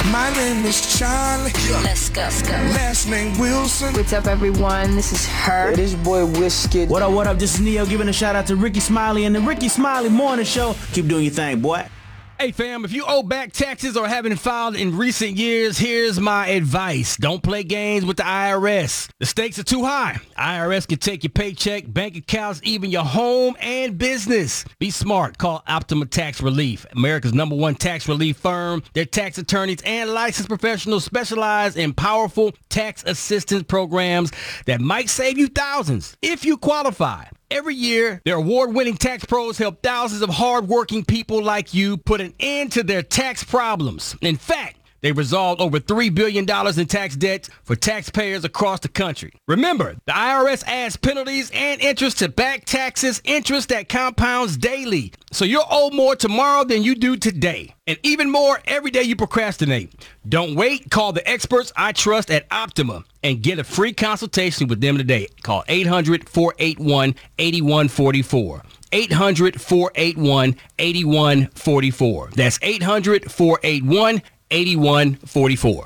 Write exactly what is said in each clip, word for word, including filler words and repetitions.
My name is Charlie. Let's go. Let's go. Last name Wilson. What's up, everyone? This is her. It is your boy Wizkid. What up, what up? This is Neo giving a shout out to Ricky Smiley and the Ricky Smiley Morning Show. Keep doing your thing, boy. Hey, fam, if you owe back taxes or haven't filed in recent years, here's my advice. Don't play games with the I R S. The stakes are too high. I R S can take your paycheck, bank accounts, even your home and business. Be smart. Call Optima Tax Relief, America's number one tax relief firm. Their tax attorneys and licensed professionals specialize in powerful tax assistance programs that might save you thousands if you qualify. Every year, their award-winning tax pros help thousands of hard-working people like you put an end to their tax problems. In fact, they resolved over three billion dollars in tax debts for taxpayers across the country. Remember, the I R S adds penalties and interest to back taxes, interest that compounds daily. So you'll owe more tomorrow than you do today. And even more every day you procrastinate. Don't wait. Call the experts I trust at Optima and get a free consultation with them today. Call eight hundred, four eight one, eight one four four. eight hundred, four eight one, eight one four four. That's eight hundred, four eight one, eight one four four.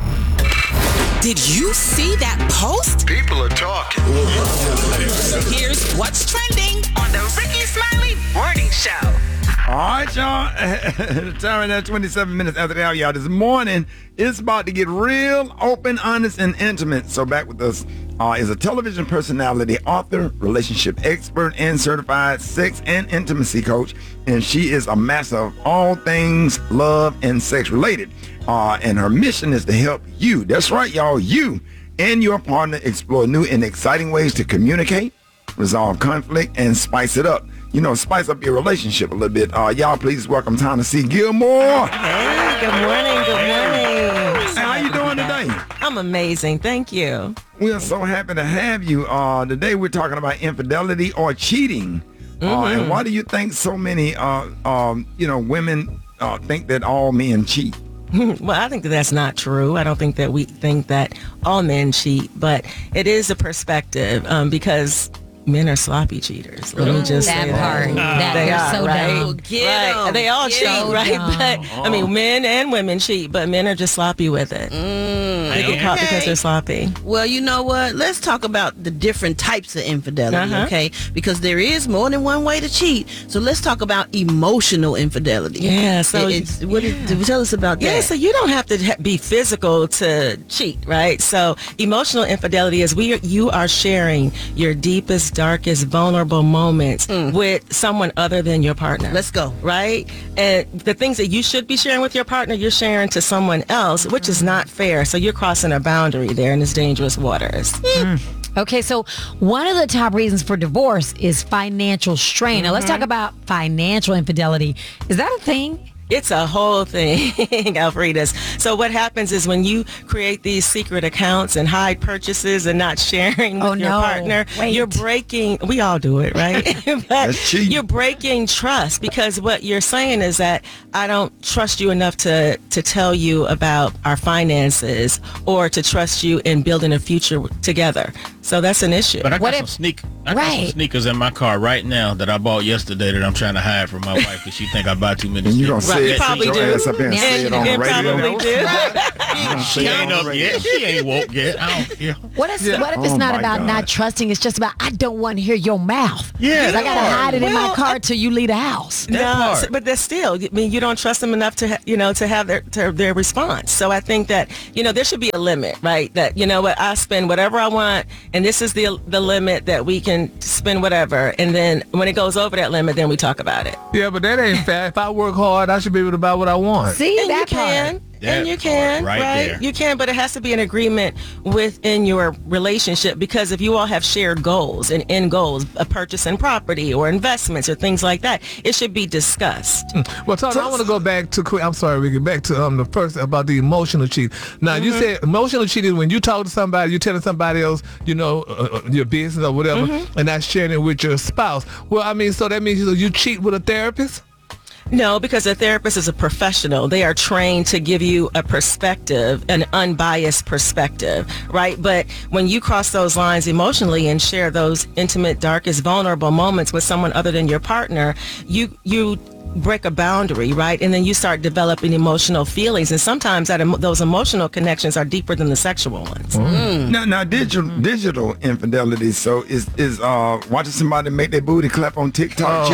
Did you see that post? People are talking. Here's what's trending on the Ricky Smiley Morning Show. All right, y'all. The time now, twenty-seven minutes after the hour, y'all. This morning, it's about to get real open, honest, and intimate. So back with us uh, is a television personality, author, relationship expert, and certified sex and intimacy coach. And she is a master of all things love and sex related. Uh, and her mission is to help you. That's right, y'all. You and your partner explore new and exciting ways to communicate, resolve conflict, and spice it up. You know, spice up your relationship a little bit. Uh, y'all, please welcome Tana-C Gilmore. Hey, good morning, good morning. Hey, how you doing today? I'm amazing, thank you. We are so happy to have you. Uh, today we're talking about infidelity or cheating. Mm-hmm. Uh, and why do you think so many, uh, um, you know, women uh, think that all men cheat? Well, I think that that's not true. I don't think that we think that all men cheat, but it is a perspective um, because men are sloppy cheaters. Let me just that say part. that. That they you're are, so right? dumb. Get right. 'em. They all Get cheat, 'em. right? Dumb. But I mean, men and women cheat, but men are just sloppy with it. Mm, they get caught okay. because they're sloppy. Well, you know what? Let's taltalk about the different types of infidelity, Uh-huh. okay? Because there is more than one way to cheat. So let's talk about emotional infidelity. Yeah. So It- it's, what yeah. is- tell us about that. Yeah, so you don't have to ha- be physical to cheat, right? So emotional infidelity is we are, you are sharing your deepest, darkest, vulnerable moments Mm. with someone other than your partner. Let's go. Right? And the things that you should be sharing with your partner, you're sharing to someone else, which is not fair. So you're crossing a boundary there in this dangerous waters. Okay, so one of the top reasons for divorce is financial strain. Now let's talk about financial infidelity. Is that a thing? It's a whole thing, Alfredas. So what happens is when you create these secret accounts and hide purchases and not sharing with Oh, your no. partner, Wait. you're breaking, we all do it, right? But That's cheating. you're breaking trust because what you're saying is that I don't trust you enough to, to tell you about our finances or to trust you in building a future together. So that's an issue. But I got What some if- sneak, I got some Right. sneakers in my car right now that I bought yesterday that I'm trying to hide from my wife because she think I buy too many. And you gonna sneakers. say You it, probably sit your do. ass up here and Yeah, say it on the and radio. probably do. You gonna She say it ain't on up the radio. yet. She ain't woke yet. I don't care. What if, Yeah. what if it's Oh, not my about God. not trusting? It's just about I don't want to hear your mouth. Yeah, 'Cause I that got to part. hide it in my Well, car till you leave the house. No, part. so- but that's still. I mean, you don't trust them enough to, ha- you know, to have their to their response. So I think that you know there should be a limit, right? That you know what I spend whatever I want, and this is the the limit that we can spend whatever, and then when it goes over that limit, then we talk about it. Yeah, but that ain't fair. If I work hard, I should be able to buy what I want. See And you that can. part. That And you can, part right right? there. You can, but it has to be an agreement within your relationship because if you all have shared goals and end goals, a purchase in property or investments or things like that, it should be discussed. Well, Tony, I want to go back to quick. I'm sorry, Ricky. Back to um the first about the emotional cheat. Now, you said emotional cheating when you talk to somebody, you're telling somebody else, you know, uh, uh, your business or whatever, and not sharing it with your spouse. Well, I mean, so that means you, you cheat with a therapist. No, because a therapist is a professional. They are trained to give you a perspective, an unbiased perspective, right? But when you cross those lines emotionally and share those intimate, darkest, vulnerable moments with someone other than your partner, you you break a boundary, right? And then you start developing emotional feelings. And sometimes that emo- those emotional connections are deeper than the sexual ones. Mm. Now, now digital digital infidelity. So is is uh watching somebody make their booty clap on TikTok?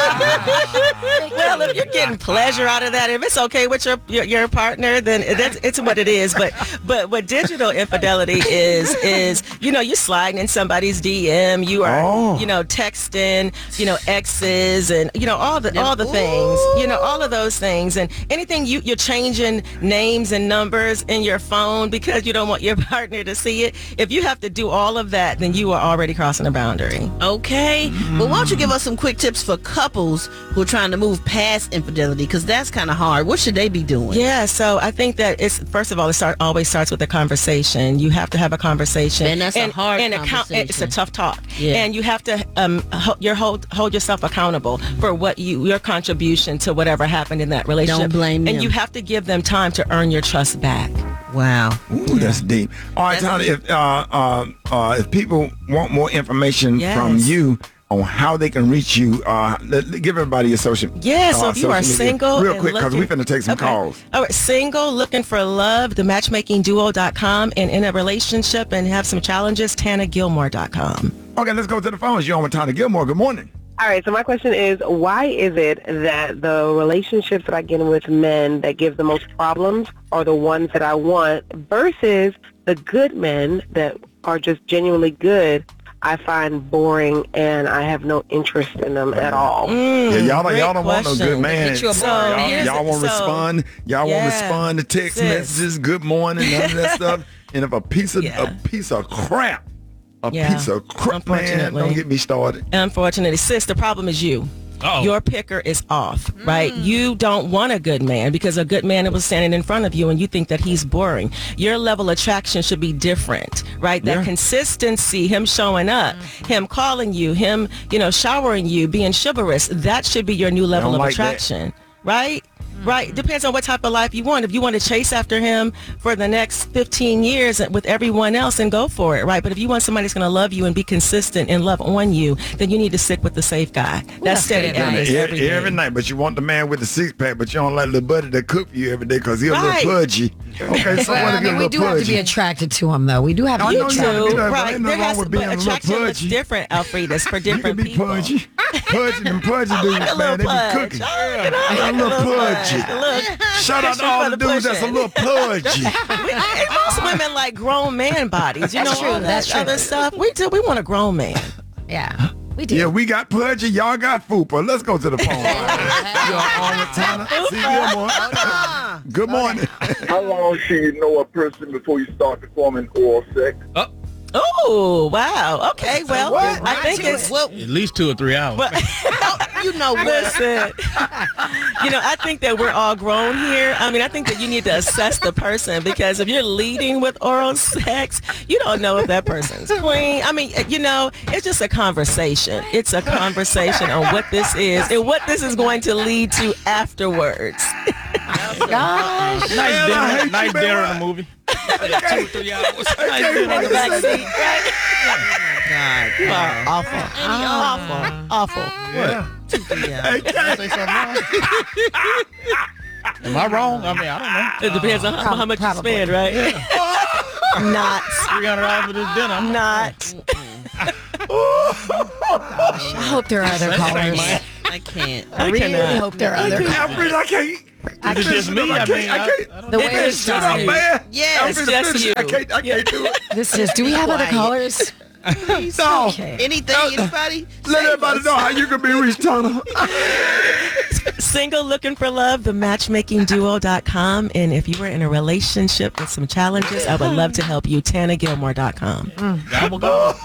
Well, if you're getting pleasure out of that, if it's okay with your your, your partner, then that's it's what it is. But but what digital infidelity is is you know you sliding in somebody's D M, you are Oh. you know texting, you know exes, and you know all the all the things, you know all of those things, and anything you you're changing names and numbers in your phone because you don't want your partner to see it. If you have to do all of that, then you are already crossing a boundary. Okay. But why don't you give us some quick tips for couples who are trying to move past infidelity? Because that's kind of hard. What should they be doing? Yeah, so I think that it's, first of all, it start, always starts with a conversation. You have to have a conversation. And that's a hard account- conversation. It's a tough talk. Yeah. And you have to um, ho- your hold, hold yourself accountable for what you your contribution to whatever happened in that relationship. Don't blame And them. you have to give them time to earn your trust back. Wow. Ooh, that's deep. All right, Tana, if uh, uh, uh, if people want more information Yes. from you on how they can reach you, uh, let, let- give everybody your social. Yeah, so uh, if you are social media. single, real and quick, because we're looking- finna take some Okay. calls. All right, single, looking for love, the matchmaking duo dot com, and in a relationship and have some challenges, Tana Gilmore dot com. Okay, let's go to the phones. You're on with Tana Gilmore. Good morning. All right, so my question is, why is it that the relationships that I get in with men that give the most problems are the ones that I want versus the good men that are just genuinely good, I find boring and I have no interest in them at all? Yeah, y'all don't, y'all don't want no question. good man. Get you a So boring y'all, man. y'all won't So- respond. Y'all Yeah. won't respond to text Sis. messages. Good morning, none of that stuff. And if a piece of Yeah. a piece of crap, a Yeah. piece of crap, man, Unfortunately. don't get me started. Unfortunately, sis, the problem is you. Uh-oh. Your picker is off, right? You don't want a good man because a good man was standing in front of you and you think that he's boring. Your level of attraction should be different, right? That Yeah. consistency, him showing up, him calling you, him, you know, showering you, being chivalrous, that should be your new level don't of like that. attraction, right? Right. Depends on what type of life you want. If you want to chase after him for the next fifteen years with everyone else, then go for it, right? But if you want somebody that's going to love you and be consistent and love on you, then you need to stick with the safe guy. That's that's steady good guy advice. is Every, everything. every night, but you want the man with the six pack, but you don't like the buddy that cook for you every day because he's a Right. little pudgy. Okay, so Well, what I if mean, you're a we little do have to be pudgy? attracted to him, though. We do have to I be know you attracted. gotta be So, that, but right. ain't nothing There wrong has with to, being a but little attraction looks pudgy. different, Alfredas, for You can different be people. pudgy. Pudgy and pudgy dudes, A man, little they be pudge. cooking. Oh, you know, A like little pudge. pudgy. A little- Shout out to all the dudes that's a little pudgy. We- and most women like grown man bodies. You That's know, true, all that that's true. other stuff. We do. We want a grown man. Yeah, we do. Yeah, we got pudgy, y'all got fupa. Let's go to the phone. You're on with Tana. See Gilmore. Good morning. How long should you know a person before you start performing oral sex? Oh, wow. Okay, well, What? I think it's... Well, At least two or three hours. But, you know what? listen, you know, I think that we're all grown here. I mean, I think that you need to assess the person because if you're leading with oral sex, you don't know if that person's clean. I mean, you know, it's just a conversation. It's a conversation on what this is and what this is going to lead to afterwards. Gosh. Nice Man, I dinner, hate nice you, man. dinner in the movie. Two or three hours. I can't In the wait to back say seat, right? God. You are awful. Awful. Awful. What? Hey, Kat. Say something wrong? Am I wrong? I mean, I don't know. It depends on how, how much Probably. you spend, right? Not. three hundred dollars for this dinner. I'm Not. I hope there are other callers. I can't. I really cannot. hope there are other callers. Alfred, I can't. Is it just me? I mean, I I, can't. I don't The know. way it's Shut up, started. man. Yes, I'm finna just finish it. you. I can't, I can't do it. This is. Do we have other Quiet. callers? No. Okay. Anything, anybody? Let Save everybody us. know how you can be reached, Tana. Single looking for love, the matchmaking duo dot com. And if you were in a relationship with some challenges, I would love to help you. Tana Gilmore dot com. Gobble, gobble.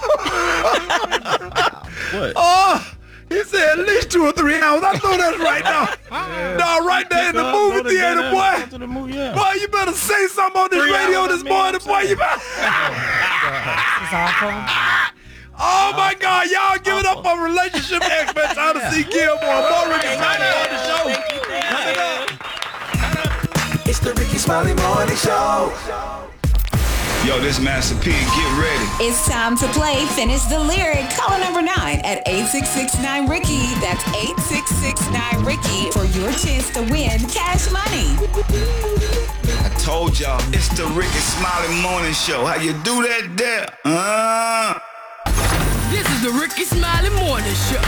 What? Oh, he said at least two or three hours. I know that's right now. No, right there in the Go- go movie to theater, dinner, boy. go to the movie, yeah. Boy, you better say something on this Three radio hours, this man, morning, I'm boy. You better. It's awful. Oh my God, y'all give it up for relationship expert Tana C. Gilmore. More Ricky Smiley on the show. Turn it up. It's the Ricky Smiley Morning Show. Yo, this Master P, get ready. It's time to play Finish the Lyric. Call number nine at eight six six nine Ricky. That's eight six six nine Ricky for your chance to win cash money. I told y'all, it's the Ricky Smiley Morning Show. How you do that there? Uh. This is the Ricky Smiley Morning Show.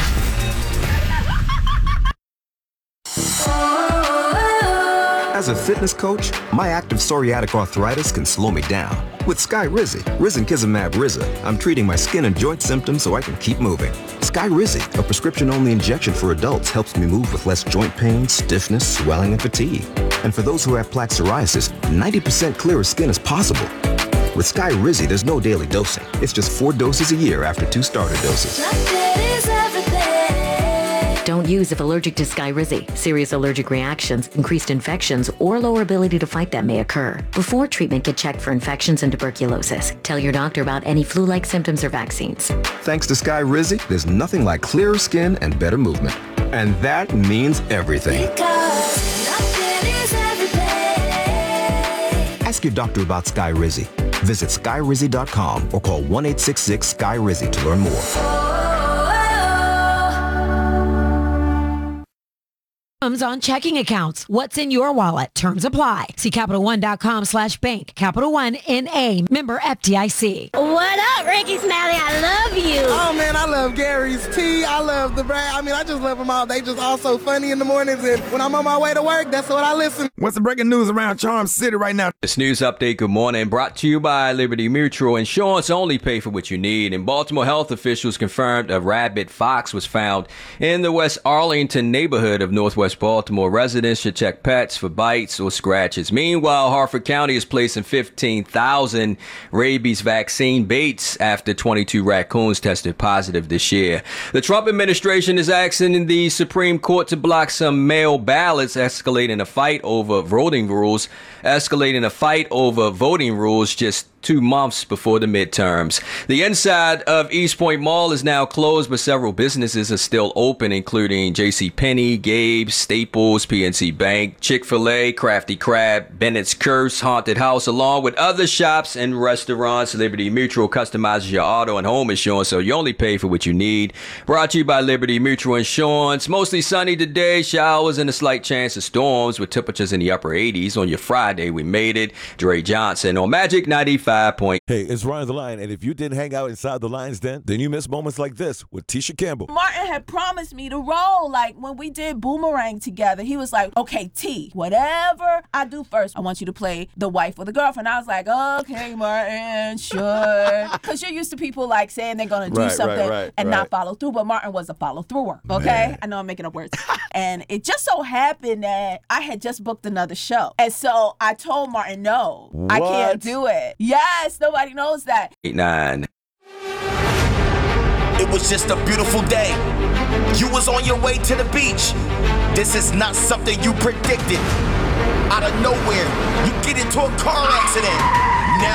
As a fitness coach, my active psoriatic arthritis can slow me down. With Skyrizi, Risankizumab Riza, I'm treating my skin and joint symptoms so I can keep moving. Skyrizi, a prescription-only injection for adults, helps me move with less joint pain, stiffness, swelling, and fatigue. And for those who have plaque psoriasis, ninety percent clearer skin is possible. With Skyrizi, there's no daily dosing. It's just four doses a year after two starter doses. Don't use if allergic to Skyrizi. Serious allergic reactions, increased infections, or lower ability to fight them may occur. Before treatment, get checked for infections and tuberculosis. Tell your doctor about any flu-like symptoms or vaccines. Thanks to Skyrizi, there's nothing like clearer skin and better movement. And that means everything. Ask your doctor about Skyrizi. Visit Skyrizi dot com or call one eight six six Sky Rizi to learn more. On checking accounts. What's in your wallet? Terms apply. See Capital One dot com slash bank. Capital One N A. Member F D I C. What up, Ricky Smiley? I love you. Oh, man, I love Gary's tea. I love the brand. I mean, I just love them all. They just all so funny in the mornings. And when I'm on my way to work, that's what I listen. What's the breaking news around Charm City right now? This news update, good morning, brought to you by Liberty Mutual. Insurance only pay for what you need. And Baltimore health officials confirmed a rabid fox was found in the West Arlington neighborhood of Northwest Baltimore. Residents should check pets for bites or scratches. Meanwhile, Harford County is placing fifteen thousand rabies vaccine baits after twenty-two raccoons tested positive this year. The Trump administration is asking the Supreme Court to block some mail ballots, escalating a fight over voting rules, escalating a fight over voting rules just two months before the midterms. The inside of East Point Mall is now closed, but several businesses are still open, including JCPenney, Gabe's, Staples, P N C Bank, Chick-fil-A, Crafty Crab, Bennett's Curse, Haunted House, along with other shops and restaurants. Liberty Mutual customizes your auto and home insurance, so you only pay for what you need. Brought to you by Liberty Mutual Insurance. Mostly sunny today, showers and a slight chance of storms with temperatures in the upper eighties. On your Friday, we made it. Dre Johnson on Magic ninety-five. Point. Hey, it's Ryan the Lion, and if you didn't hang out inside the Lion's Den, then you miss moments like this with Tisha Campbell. Martin had promised me to roll. Like when we did Boomerang together, he was like, okay, T, whatever I do first, I want you to play the wife or the girlfriend. I was like, okay, Martin, sure. Because you're used to people like saying they're going to do right, something right, right, and right. not follow through, but Martin was a follow through. Okay? Man. I know I'm making up words. And it just so happened that I had just booked another show. And so I told Martin, no, What? I can't do it. Yes, nobody knows that. Eight, nine. It was just a beautiful day. You was on your way to the beach. This is not something you predicted. Out of nowhere, you get into a car accident. Now